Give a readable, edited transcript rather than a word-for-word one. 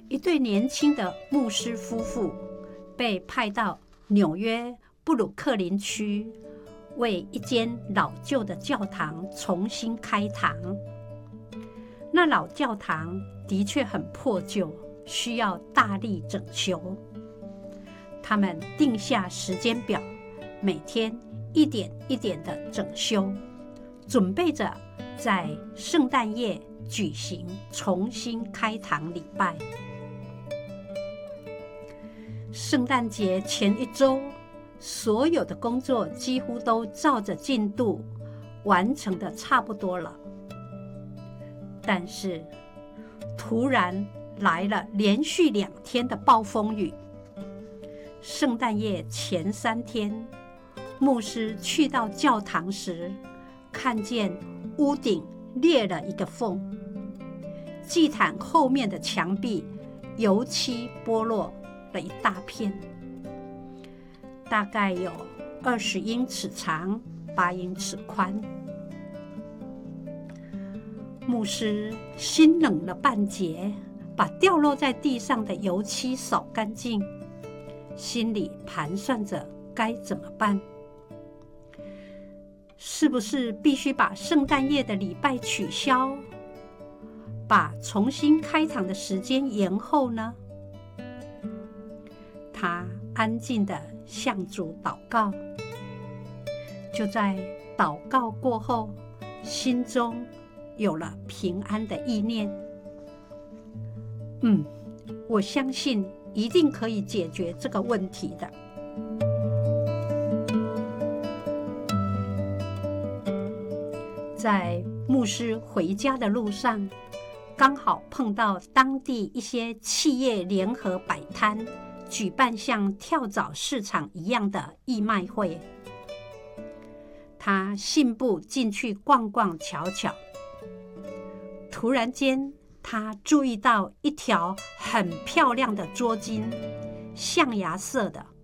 一对年轻的牧师夫妇被派到纽约布鲁克林区，为一间老旧的教堂重新开堂。那老教堂的确很破旧，需要大力整修。他们定下时间表，每天一点一点的整修，准备着在圣诞夜举行重新开堂礼拜。圣诞节前一周，所有的工作几乎都照着进度完成的差不多了。但是突然来了连续2天的暴风雨。圣诞夜前3天，牧师去到教堂时，看见屋顶裂了一个缝，祭坛后面的墙壁油漆剥落了一大片，大概有20英尺长，8英尺宽。牧师心冷了半截，把掉落在地上的油漆扫干净，心里盘算着该怎么办。是不是必须把圣诞夜的礼拜取消，把重新开堂的时间延后呢？他安静地向主祷告。就在祷告过后，心中有了平安的意念。我相信一定可以解决这个问题的。在牧师回家的路上，刚好碰到当地一些企业联合摆摊，举办像跳蚤市场一样的义卖会。他信步进去逛逛瞧瞧，突然间他注意到一条很漂亮的桌巾，象牙色的，